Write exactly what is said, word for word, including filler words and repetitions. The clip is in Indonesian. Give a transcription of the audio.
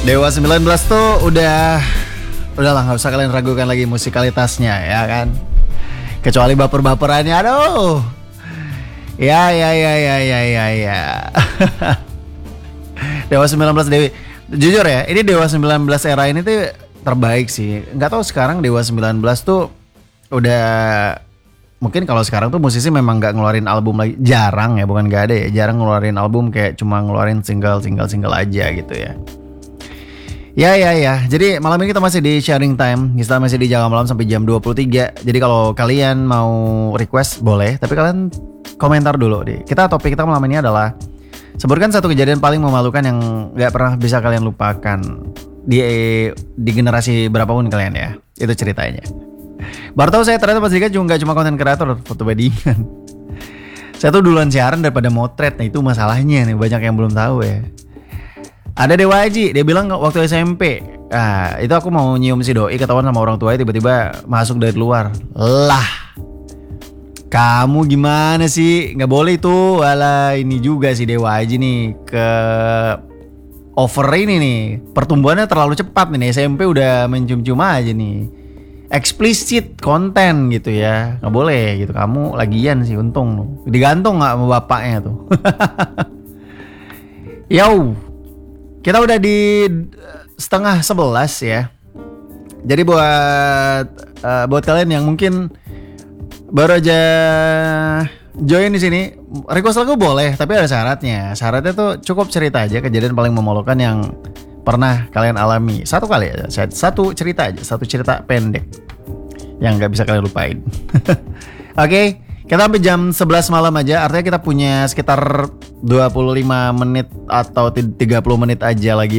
Dewa sembilan belas tuh udah udahlah nggak usah kalian ragukan lagi musikalitasnya ya kan. Kecuali baper-baperannya, aduh. Ya ya ya ya ya ya ya. Dewa sembilan belas Dewi. Jujur ya, ini Dewa sembilan belas era ini tuh terbaik sih. Nggak tahu sekarang Dewa sembilan belas tuh udah mungkin kalau sekarang tuh musisi memang nggak ngeluarin album lagi, jarang ya, bukan nggak ada ya, jarang ngeluarin album, kayak cuma ngeluarin single single single aja gitu ya. Ya ya ya. Jadi malam ini kita masih di sharing time. Kita masih di Jaga Malam sampai jam dua puluh tiga. Jadi kalau kalian mau request boleh, tapi kalian komentar dulu deh. Kita topik kita malam ini adalah sebutkan satu kejadian paling memalukan yang gak pernah bisa kalian lupakan di di generasi berapapun kalian ya. Itu ceritanya. Baru tahu saya ternyata Mas Dika juga gak cuma konten kreator foto weddingan. Saya tuh duluan siaran daripada motret. Nah itu masalahnya nih, banyak yang belum tahu ya. Ada Dewa Aji, dia bilang waktu S M P, ah itu aku mau nyium si doi, ketahuan sama orang tuanya, tiba-tiba masuk dari luar. Lah, kamu gimana sih? Nggak boleh itu. Walah, ini juga si Dewa Aji nih ke over ini nih, pertumbuhannya terlalu cepat nih. S M P udah mencium-cium aja nih, explicit konten gitu ya, nggak boleh gitu. Kamu lagian sih, untung loh, digantung nggak sama bapaknya tuh. Yo. Kita udah di setengah sebelas ya. Jadi buat uh, buat kalian yang mungkin baru aja join di sini, request lagu boleh, tapi ada syaratnya. Syaratnya tuh cukup cerita aja kejadian paling memalukan yang pernah kalian alami. Satu kali aja, satu cerita aja, satu cerita pendek yang nggak bisa kalian lupain. Oke. Okay? Kita sampai jam sebelas malam aja, artinya kita punya sekitar dua puluh lima menit atau tiga puluh menit aja lagi